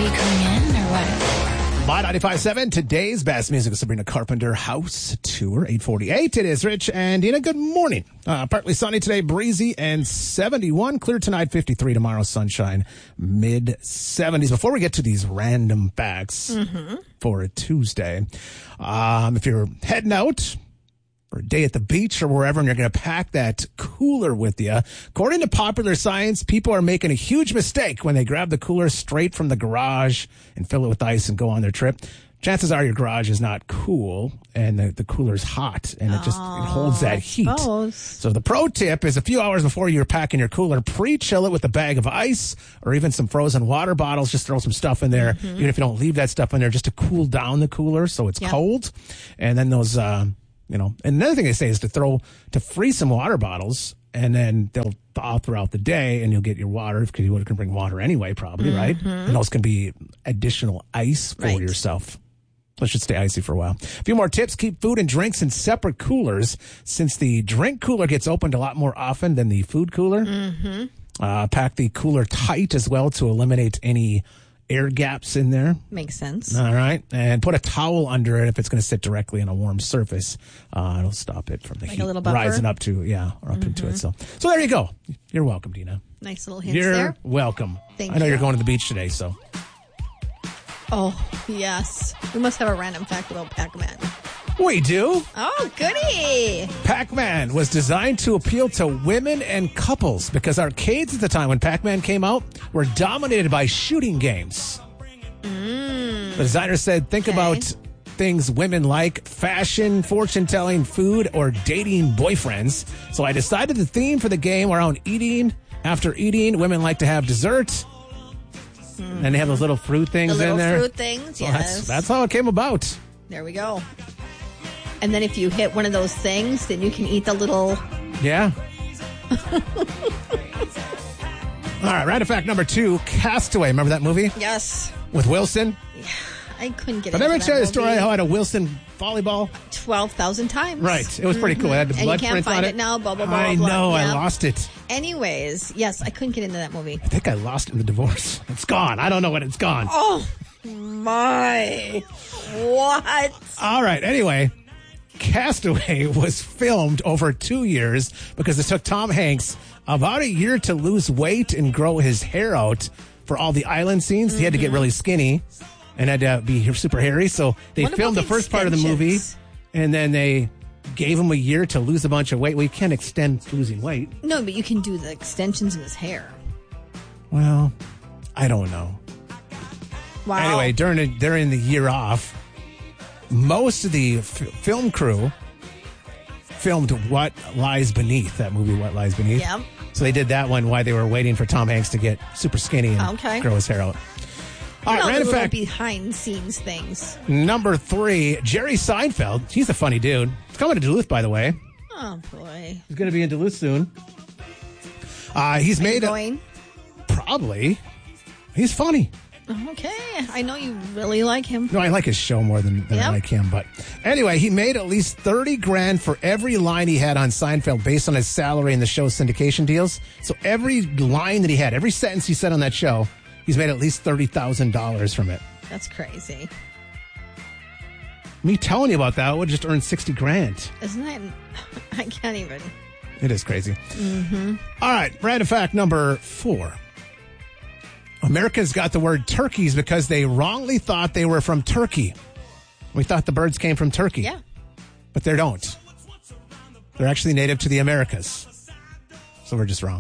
you coming in or what? My 95.7, today's best music is Sabrina Carpenter House Tour, 848. It is Rich and Dina. Good morning. Partly sunny today, breezy and 71. Clear tonight, 53 tomorrow, sunshine, mid-70s. Before we get to these random facts for a Tuesday, if you're heading out for a day at the beach or wherever, and you're going to pack that cooler with you. According to Popular Science, people are making a huge mistake when they grab the cooler straight from the garage and fill it with ice and go on their trip. Chances are your garage is not cool and the cooler's hot and it holds that heat. So the pro tip is a few hours before you're packing your cooler, pre-chill it with a bag of ice or even some frozen water bottles. Just throw some stuff in there, even if you don't leave that stuff in there, just to cool down the cooler so it's cold. And then those... and another thing they say is to freeze some water bottles, and then they'll thaw throughout the day, and you'll get your water, because you can bring water anyway, probably, right? And those can be additional ice for yourself. So it should stay icy for a while. A few more tips. Keep food and drinks in separate coolers, since the drink cooler gets opened a lot more often than the food cooler. Pack the cooler tight as well to eliminate any air gaps in there. Makes sense. All right. And put a towel under it if it's going to sit directly on a warm surface. It'll stop it from the heat rising up to, into it. So there you go. You're welcome, Dina. Nice little hints there. You're welcome. Thank you. I know you're going to the beach today, so. Oh, yes. We must have a random fact about Pac-Man. We do. Oh, goody. Pac-Man was designed to appeal to women and couples because arcades at the time when Pac-Man came out were dominated by shooting games. The designer said, think about things women like: fashion, fortune-telling, food, or dating boyfriends. So I decided the theme for the game around eating. After eating, women like to have dessert. And they have those little fruit things in there. Fruit things, yes. That's how it came about. There we go. And then if you hit one of those things, then you can eat the little... Yeah. All right, random fact number 2, Castaway. Remember that movie? Yes. With Wilson? Yeah, I couldn't get it. But I never tell you the story how I had a Wilson volleyball? 12,000 times. Right. It was pretty cool. It had the blood and you can't find it now, blah, blah, blah, I blah. know. Yep. I lost it. Anyways, yes, I couldn't get into that movie. I think I lost it in the divorce. It's gone. I don't know when it's gone. Oh, my. What? All right. Anyway, Castaway was filmed over 2 years because it took Tom Hanks about a year to lose weight and grow his hair out for all the island scenes. He had to get really skinny and had to be super hairy. So they filmed the first part of the movie, and then they gave him a year to lose a bunch of weight. Well, you can't extend losing weight. No, but you can do the extensions in his hair. Well, I don't know. Wow. Anyway, during the year off, most of the film crew filmed What Lies Beneath, that movie What Lies Beneath. Yeah. So they did that one while they were waiting for Tom Hanks to get super skinny and grow his hair out. All right, random fact. Behind-scenes things. Number 3, Jerry Seinfeld. He's a funny dude. He's coming to Duluth, by the way. Oh, boy. He's going to be in Duluth soon. He's made going? Probably. He's funny. Okay. I know you really like him. No, I like his show more than I like him. But anyway, he made at least $30,000 for every line he had on Seinfeld based on his salary and the show's syndication deals. So every line that he had, every sentence he said on that show, he's made at least $30,000 from it. That's crazy. Me telling you about that would just earn $60,000. Isn't that... I can't even... It is crazy. All right, random fact number 4. Americans got the word turkeys because they wrongly thought they were from Turkey. We thought the birds came from Turkey. Yeah. But they don't. They're actually native to the Americas. So we're just wrong.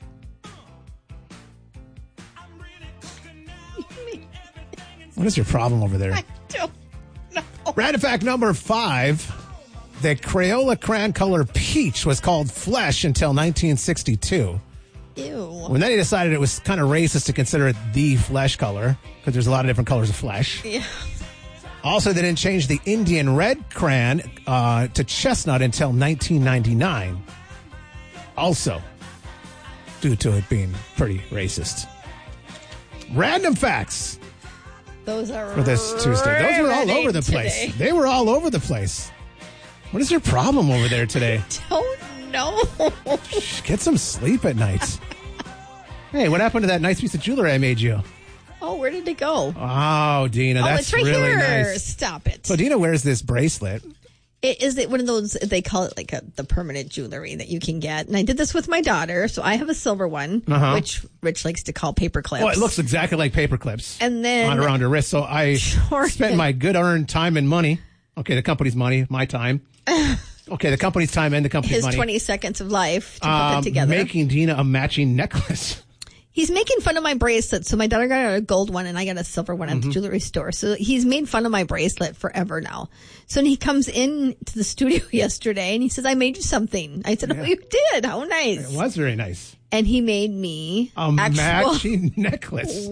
What is your problem over there? I don't know. Random fact number 5. The Crayola crayon color peach was called flesh until 1962. Ew. When they decided it was kind of racist to consider it the flesh color, because there's a lot of different colors of flesh. Yeah. Also, they didn't change the Indian red crayon to chestnut until 1999. Also, due to it being pretty racist. Random facts. Those are for this Tuesday. Those were all over the place. Today. They were all over the place. What is your problem over there today? I don't know. Get some sleep at night. Hey, what happened to that nice piece of jewelry I made you? Oh, where did it go? Oh, Dina, that's it's right really here. nice. Stop it. So Dina wears this bracelet. Is it one of those, they call it like the permanent jewelry that you can get? And I did this with my daughter. So I have a silver one, which Rich likes to call paper clips. Well, it looks exactly like paper clips. And then on around her wrist. So I spent my good earned time and money. Okay, the company's money, my time. Okay, the company's time and the company's money. His 20 seconds of life to put it together. Making Dina a matching necklace. He's making fun of my bracelet. So my daughter got a gold one and I got a silver one at the jewelry store. So he's made fun of my bracelet forever now. So when he comes in to the studio yesterday and he says, I made you something. I said, oh, you did? How nice. It was very nice. And he made me a matching necklace.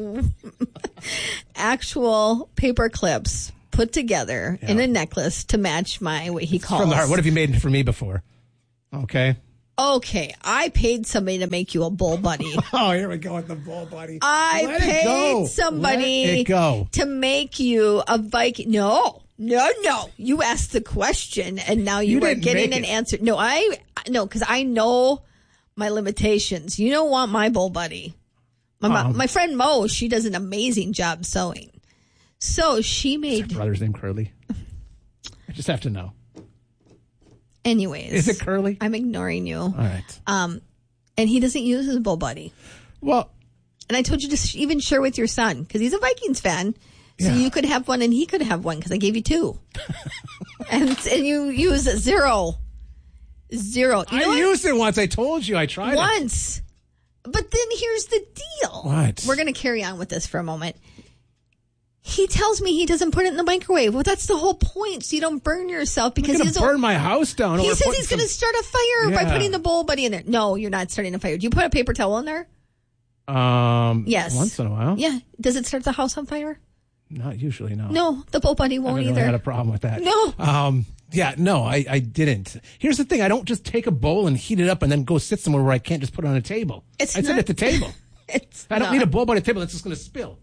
Actual paper clips put together in a necklace to match my, what he calls. From the heart. What have you made for me before? Okay. Okay, I paid somebody to make you a bull buddy. Oh, here we go with the bull buddy. I paid somebody to make you a Viking. No. You asked the question, and now you are getting an answer. No, because I know my limitations. You don't want my bull buddy. My friend Mo, she does an amazing job sewing. So she made... Is her brother's name Curly? I just have to know. Anyways. Is it Curly? I'm ignoring you. All right. And he doesn't use his bull buddy. Well... And I told you to even share with your son, because he's a Vikings fan. So you could have one and he could have one, because I gave you two. and you use zero. I used it once. I told you. I tried once. But then here's the deal. What? We're going to carry on with this for a moment. He tells me he doesn't put it in the microwave. Well, that's the whole point, so you don't burn yourself. Because he's going to burn my house down. He says he's going to start a fire by putting the bull buddy in there. No, you're not starting a fire. Do you put a paper towel in there? Yes. Once in a while. Yeah. Does it start the house on fire? Not usually, no. No, the bull buddy won't either. I had a problem with that. No. I didn't. Here's the thing. I don't just take a bowl and heat it up and then go sit somewhere where I can't just put it on a table. I sit at the table. I don't need a bowl by the table that's just going to spill.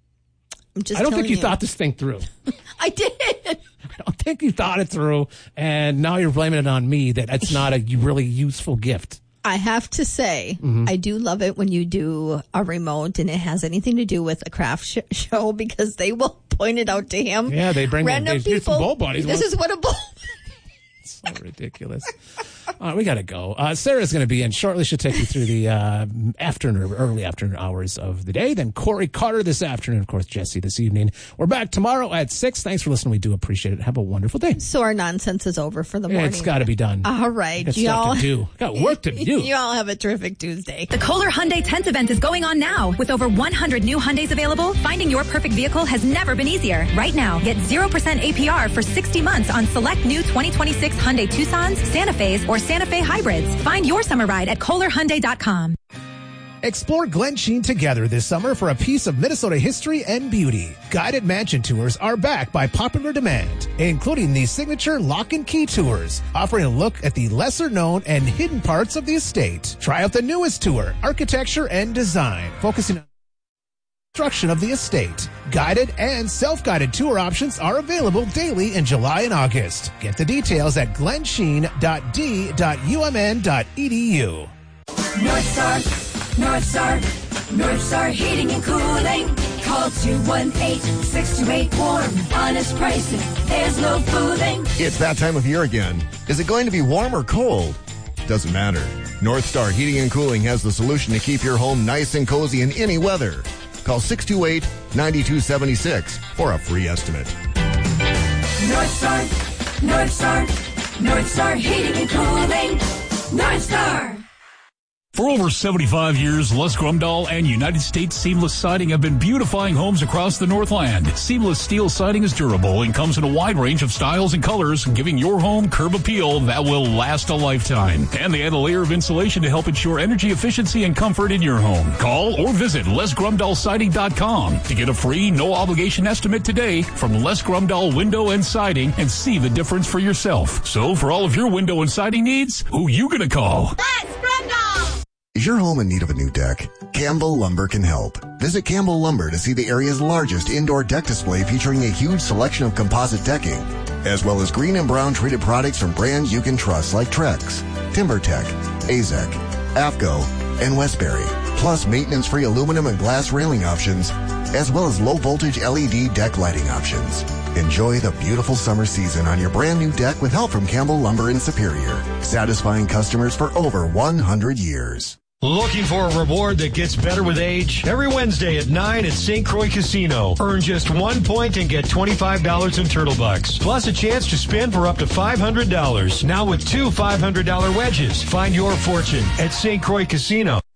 I don't think you thought this thing through. I did. I don't think you thought it through, and now you're blaming it on me that it's not a really useful gift. I have to say, I do love it when you do a remote and it has anything to do with a craft show, because they will point it out to him. Yeah, they bring random people. Some bull buddies. This is what a bull. So ridiculous. We got to go. Sarah's going to be in shortly. She'll take you through the early afternoon hours of the day. Then Corey Carter this afternoon. Of course, Jesse this evening. We're back tomorrow at 6. Thanks for listening. We do appreciate it. Have a wonderful day. So our nonsense is over for the morning. It's got to be done. All right. Got stuff to do. Got work to do. You all have a terrific Tuesday. The Kohler Hyundai 10th event is going on now. With over 100 new Hyundais available, finding your perfect vehicle has never been easier. Right now, get 0% APR for 60 months on select new 2026 Hyundai Tucsons, Santa Fe's, or Santa Fe hybrids. Find your summer ride at KohlerHyundai.com. Explore Glen Sheen together this summer for a piece of Minnesota history and beauty. Guided mansion tours are back by popular demand, including the signature Lock and Key tours, offering a look at the lesser-known and hidden parts of the estate. Try out the newest tour, Architecture and Design, focusing on construction of the estate. Guided and self-guided tour options are available daily in July and August. Get the details at glensheen.d.umn.edu. North Star Heating and Cooling. Call 218-628-WARM. Honest pricing, there's no fooling. It's that time of year again. Is it going to be warm or cold? Doesn't matter. North Star Heating and Cooling has the solution to keep your home nice and cozy in any weather. Call 628-9276 for a free estimate. North Star Heating and Cooling. North Star. For over 75 years, Les Grumdahl and United States Seamless Siding have been beautifying homes across the Northland. Seamless steel siding is durable and comes in a wide range of styles and colors, giving your home curb appeal that will last a lifetime. And they add a layer of insulation to help ensure energy efficiency and comfort in your home. Call or visit LesGrumdahlSiding.com to get a free, no-obligation estimate today from Les Grumdahl Window and Siding and see the difference for yourself. So for all of your window and siding needs, who you gonna call? Les Grumdahl! Is your home in need of a new deck? Campbell Lumber can help. Visit Campbell Lumber to see the area's largest indoor deck display featuring a huge selection of composite decking, as well as green and brown treated products from brands you can trust like Trex, TimberTech, Azek, AFCO, and Westbury, plus maintenance-free aluminum and glass railing options as well as low-voltage LED deck lighting options. Enjoy the beautiful summer season on your brand new deck with help from Campbell Lumber in Superior, satisfying customers for over 100 years. Looking for a reward that gets better with age? Every Wednesday at 9 at St. Croix Casino. Earn just 1 point and get $25 in Turtle Bucks. Plus a chance to spin for up to $500. Now with 2 $500 wedges. Find your fortune at St. Croix Casino.